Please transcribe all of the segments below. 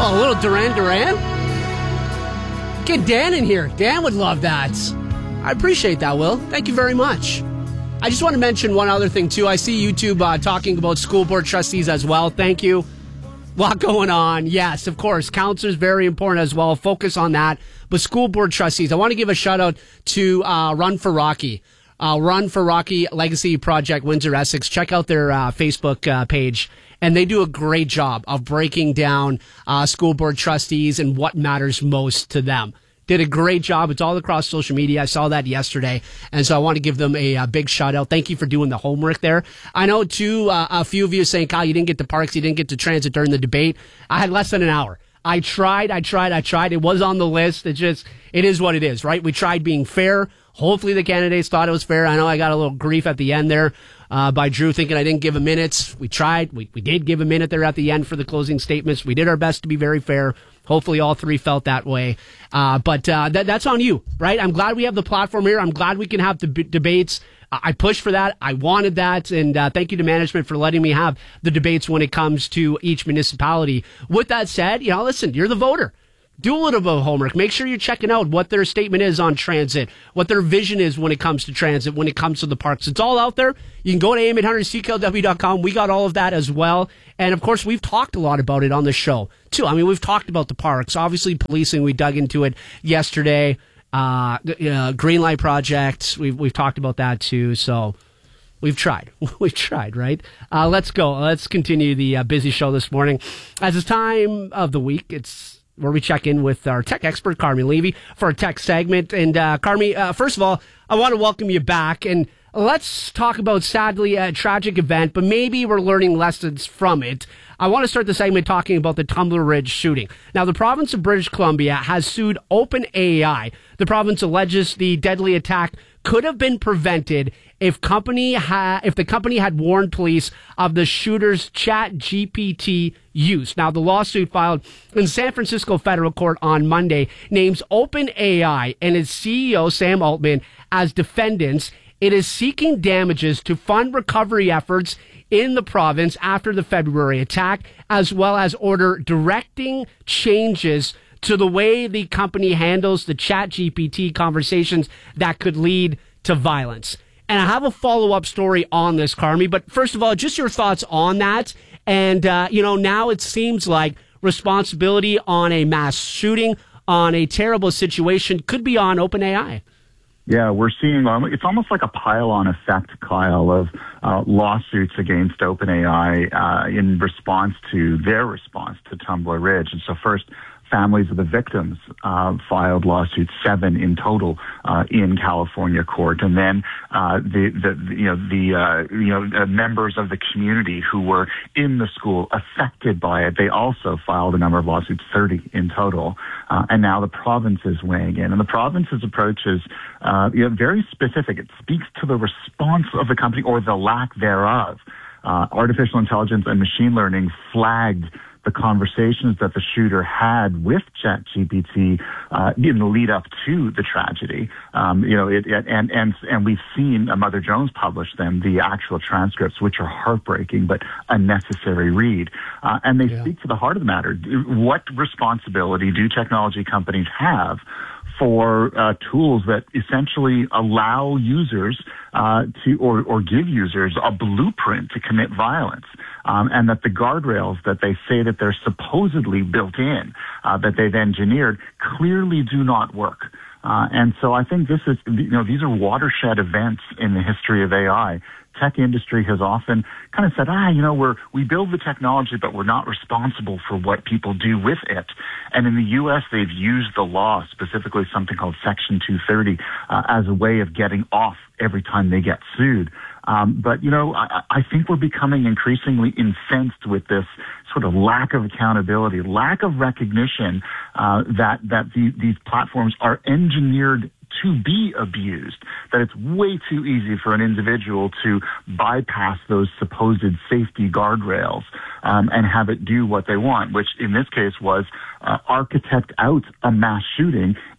Oh, a little Duran Duran? Get Dan in here. Dan would love that. I appreciate that, Will. Thank you very much. I just want to mention one other thing, too. I see YouTube talking about school board trustees as well. Thank you. A lot going on. Yes, of course. Counselors, very important as well. Focus on that. But school board trustees, I want to give a shout out to Run for Rocky. Run for Rocky Legacy Project Windsor Essex. Check out their Facebook page. And they do a great job of breaking down school board trustees and what matters most to them. Did a great job. It's all across social media. I saw that yesterday. And so I want to give them a big shout out. Thank you for doing the homework there. I know, too, a few of you saying, Kyle, you didn't get to parks, you didn't get to transit during the debate. I had less than an hour. I tried. It was on the list. It is what it is, right? We tried being fair. Hopefully the candidates thought it was fair. I know I got a little grief at the end there by Drew thinking I didn't give a minute. We tried. We did give a minute there at the end for the closing statements. We did our best to be very fair. Hopefully all three felt that way. But that's on you, right? I'm glad we have the platform here. I'm glad we can have the debates. I pushed for that. I wanted that. And thank you to management for letting me have the debates when it comes to each municipality. With that said, listen, you're the voter. Do a little bit of homework. Make sure you're checking out what their statement is on transit, what their vision is when it comes to transit, when it comes to the parks. It's all out there. You can go to am800cklw.com. We got all of that as well. And, of course, we've talked a lot about it on the show, too. I mean, we've talked about the parks. Obviously, policing, we dug into it yesterday. Green Light Project, we've talked about that, too. So we've tried. We've tried, right? Let's go. Let's continue the busy show this morning. As it's time of the week, it's where we check in with our tech expert, Carmi Levy, for a tech segment. And Carmi, first of all, I want to welcome you back. And let's talk about, sadly, a tragic event, but maybe we're learning lessons from it. I want to start the segment talking about the Tumbler Ridge shooting. Now, the province of British Columbia has sued OpenAI. The province alleges the deadly attack could have been prevented if the company had warned police of the shooter's ChatGPT use. Now, the lawsuit filed in San Francisco federal court on Monday names OpenAI and its CEO, Sam Altman, as defendants. It is seeking damages to fund recovery efforts in the province after the February attack, as well as order directing changes to the way the company handles the ChatGPT conversations that could lead to violence. And I have a follow-up story on this, Carmi, but first of all, just your thoughts on that. And, now it seems like responsibility on a mass shooting, on a terrible situation, could be on OpenAI. Yeah, we're seeing, it's almost like a pile-on effect, Kyle, of lawsuits against OpenAI in response to their response to Tumbler Ridge. And so first, families of the victims filed lawsuits, 7 in total in California court, and then the members of the community who were in the school affected by it, they also filed a number of lawsuits, 30 in total, and now the province is weighing in, and the province's approach is very specific. It speaks to the response of the company or the lack thereof. Artificial intelligence and machine learning flagged the conversations that the shooter had with ChatGPT in the lead up to the tragedy. And we've seen Mother Jones publish them, the actual transcripts, which are heartbreaking but a necessary read. And they speak to the heart of the matter. What responsibility do technology companies have for tools that essentially allow users or give users a blueprint to commit violence, and that the guardrails that they say that they're supposedly built in, that they've engineered, clearly do not work. And so I think this is, these are watershed events in the history of AI. Tech industry has often kind of said, we build the technology, but we're not responsible for what people do with it. And in the U.S., they've used the law, specifically something called Section 230, as a way of getting off every time they get sued. But I think we're becoming increasingly incensed with this sort of lack of accountability, lack of recognition that these platforms are engineered to be abused, that it's way too easy for an individual to bypass those supposed safety guardrails and have it do what they want, which in this case was architect out a mass shooting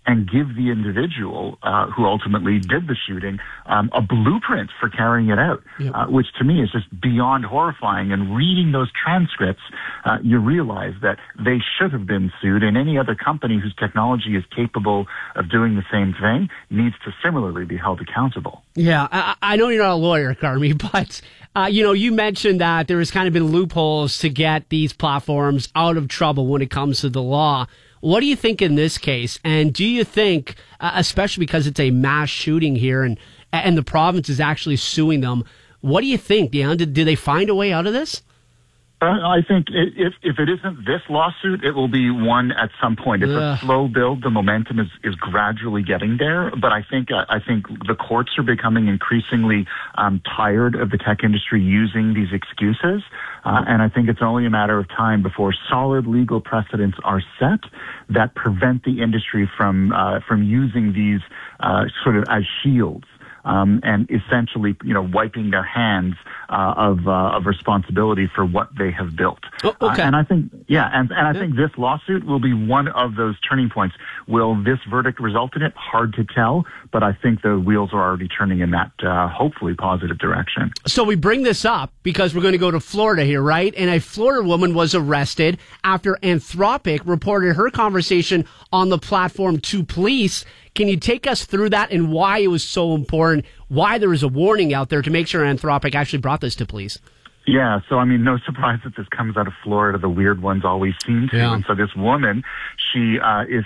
and give the individual who ultimately did the shooting a blueprint for carrying it out, which to me is just beyond horrifying. And reading those transcripts, you realize that they should have been sued, and any other company whose technology is capable of doing the same thing needs to similarly be held accountable. Yeah, I know you're not a lawyer, Carmi, but you mentioned that there has kind of been loopholes to get these platforms out of trouble when it comes to the law. What do you think in this case? And do you think, especially because it's a mass shooting here and the province is actually suing them, what do you think, Dan? Did they find a way out of this? I think if it isn't this lawsuit, it will be one at some point. It's a slow build. The momentum is gradually getting there. But I think the courts are becoming increasingly tired of the tech industry using these excuses. And I think it's only a matter of time before solid legal precedents are set that prevent the industry from using these sort of as shields. And essentially, wiping their hands of responsibility for what they have built. Oh, okay. And I think, I think this lawsuit will be one of those turning points. Will this verdict result in it? Hard to tell, but I think the wheels are already turning in that hopefully positive direction. So we bring this up because we're going to go to Florida here, right? And a Florida woman was arrested after Anthropic reported her conversation on the platform to police. Can you take us through that and why it was so important, why there was a warning out there to make sure Anthropic actually brought this to police? Yeah, so I mean, no surprise that this comes out of Florida. The weird ones always seem to. Yeah. And so this woman, she is